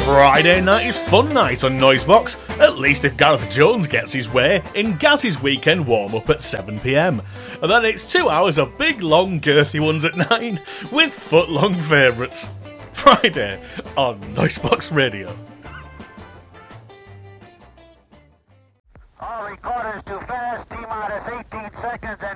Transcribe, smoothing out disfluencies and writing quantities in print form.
Friday night is fun night on Noisebox, at least if Gareth Jones gets his way, in Gaz's weekend warm-up at 7pm. And then it's 2 hours of big, long, girthy ones at 9, with foot-long favourites. Friday on Noisebox Radio. All recorders too fast, T-minus 18 seconds, and